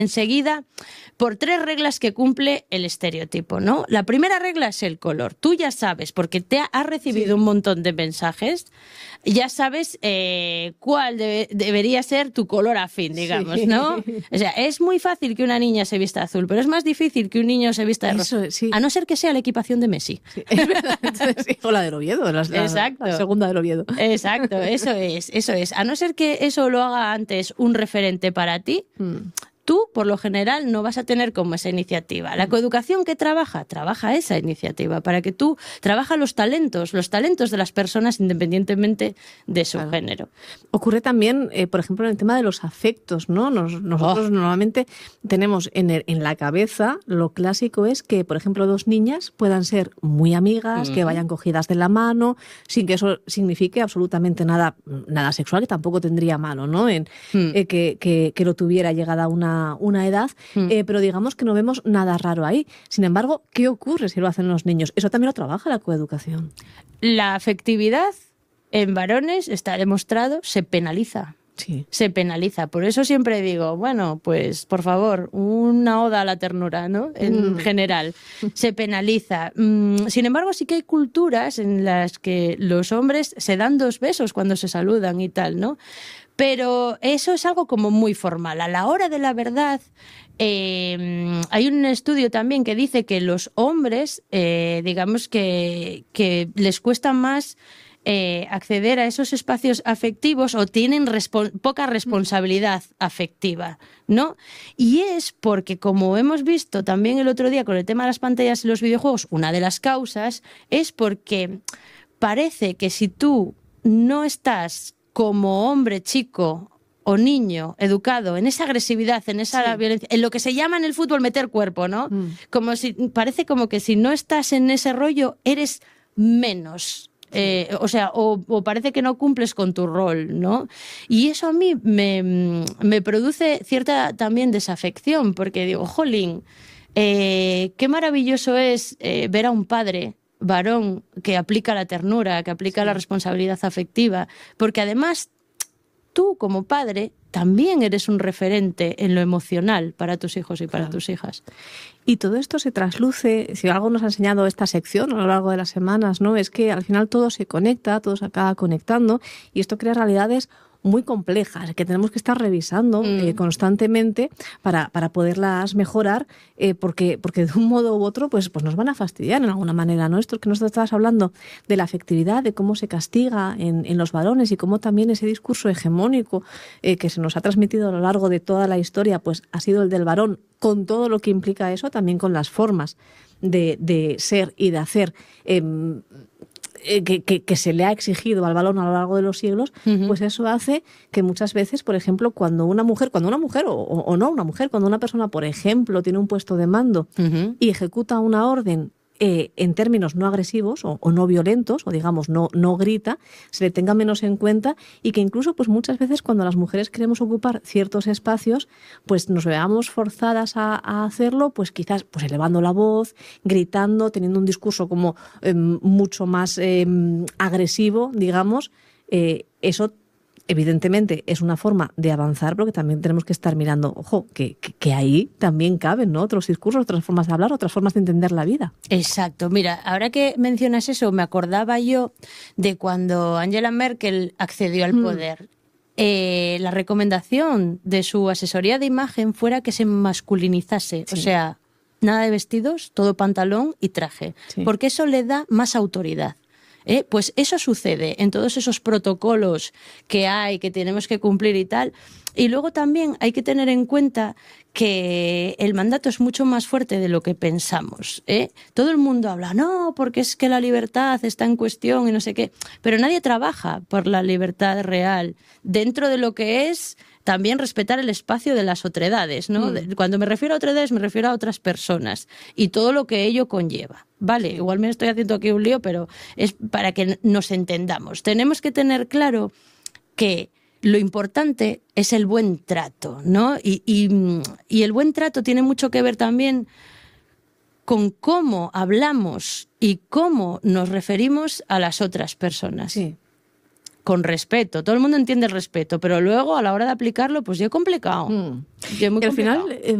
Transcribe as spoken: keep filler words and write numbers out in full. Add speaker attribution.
Speaker 1: enseguida por tres reglas que cumple el estereotipo, ¿no? La primera regla es el color. Tú ya sabes, porque te has recibido sí. un montón de mensajes, ya sabes eh, cuál debe, debería ser tu color afín, digamos, sí. ¿no? O sea, es muy fácil que una niña se vista azul, pero es más difícil que un niño se vista de rosa. Eso, sí. A no ser que sea la equipación de Messi.
Speaker 2: Sí, es verdad. Sí, o la del Oviedo, la,
Speaker 1: Exacto.
Speaker 2: la segunda del Oviedo.
Speaker 1: Exacto, eso es, eso es. A no ser que eso lo haga antes un referente para ti, mm. tú, por lo general, no vas a tener como esa iniciativa. La coeducación, ¿qué trabaja? Trabaja esa iniciativa, para que tú trabajas los talentos, los talentos de las personas independientemente de su claro. género.
Speaker 2: Ocurre también, eh, por ejemplo, en el tema de los afectos, ¿no? Nos, nosotros oh. normalmente tenemos en, el, en la cabeza, lo clásico es que, por ejemplo, dos niñas puedan ser muy amigas, mm. que vayan cogidas de la mano, sin que eso signifique absolutamente nada, nada sexual, que tampoco tendría malo, ¿no? En, mm. eh, que, que, que lo tuviera llegada a una una edad, mm. eh, pero digamos que no vemos nada raro ahí. Sin embargo, ¿qué ocurre si lo hacen los niños? Eso también lo trabaja la coeducación.
Speaker 1: La afectividad en varones, está demostrado, se penaliza.
Speaker 2: Sí.
Speaker 1: Se penaliza. Por eso siempre digo, bueno, pues por favor, una oda a la ternura, ¿no? En mm. general. Se penaliza. Mm, sin embargo, sí que hay culturas en las que los hombres se dan dos besos cuando se saludan y tal, ¿no? Pero eso es algo como muy formal. A la hora de la verdad, eh, hay un estudio también que dice que los hombres, eh, digamos que, que les cuesta más eh, acceder a esos espacios afectivos o tienen respo- poca responsabilidad afectiva, ¿no? Y es porque, como hemos visto también el otro día con el tema de las pantallas y los videojuegos, una de las causas es porque parece que si tú no estás como hombre chico o niño educado en esa agresividad, en esa sí. violencia, en lo que se llama en el fútbol meter cuerpo, ¿no? Mm. Como si parece como que si no estás en ese rollo eres menos. Eh, o sea, o, o parece que no cumples con tu rol, ¿no? Y eso a mí me, me produce cierta también desafección, porque digo, jolín, eh, qué maravilloso es eh, ver a un padre varón que aplica la ternura, que aplica sí. la responsabilidad afectiva, porque además tú como padre también eres un referente en lo emocional para tus hijos y para claro. tus hijas.
Speaker 2: Y todo esto se trasluce, si algo nos ha enseñado esta sección a lo largo de las semanas, ¿no? Es que al final todo se conecta, todo se acaba conectando y esto crea realidades muy complejas que tenemos que estar revisando mm. eh, constantemente para, para poderlas mejorar eh, porque, porque de un modo u otro pues, pues nos van a fastidiar en alguna manera, ¿no? Esto que nos estabas hablando de la afectividad, de cómo se castiga en, en los varones y cómo también ese discurso hegemónico eh, que se nos ha transmitido a lo largo de toda la historia pues ha sido el del varón con todo lo que implica eso, también con las formas de, de ser y de hacer eh, Que, que, que se le ha exigido al varón a lo largo de los siglos, uh-huh. pues eso hace que muchas veces, por ejemplo, cuando una mujer, cuando una mujer o, o no una mujer, cuando una persona, por ejemplo, tiene un puesto de mando uh-huh. y ejecuta una orden eh, en términos no agresivos o, o no violentos, o digamos no, no grita, se le tenga menos en cuenta y que incluso pues muchas veces cuando las mujeres queremos ocupar ciertos espacios, pues nos veamos forzadas a, a hacerlo, pues quizás pues elevando la voz, gritando, teniendo un discurso como eh, mucho más eh, agresivo, digamos, eh, eso evidentemente es una forma de avanzar, pero que también tenemos que estar mirando, ojo, que, que, que ahí también caben, ¿no? Otros discursos, otras formas de hablar, otras formas de entender la vida.
Speaker 1: Exacto. Mira, ahora que mencionas eso, me acordaba yo de cuando Angela Merkel accedió al poder. Mm. Eh, la recomendación de su asesoría de imagen fuera que se masculinizase, sí. o sea, nada de vestidos, todo pantalón y traje, sí. porque eso le da más autoridad. ¿Eh? Pues eso sucede en todos esos protocolos que hay, que tenemos que cumplir y tal. Y luego también hay que tener en cuenta que el mandato es mucho más fuerte de lo que pensamos, ¿eh? Todo el mundo habla, no, porque es que la libertad está en cuestión y no sé qué, pero nadie trabaja por la libertad real dentro de lo que es también respetar el espacio de las otredades, ¿no? Mm. Cuando me refiero a otredades me refiero a otras personas y todo lo que ello conlleva. Vale, sí. Igual me estoy haciendo aquí un lío, pero es para que nos entendamos. Tenemos que tener claro que lo importante es el buen trato, ¿no? Y, y, y el buen trato tiene mucho que ver también con cómo hablamos y cómo nos referimos a las otras personas.
Speaker 2: Sí.
Speaker 1: con respeto. Todo el mundo entiende el respeto, pero luego a la hora de aplicarlo, pues ya es complicado.
Speaker 2: Mm.
Speaker 1: Ya es muy
Speaker 2: Y al
Speaker 1: complicado.
Speaker 2: final... Eh,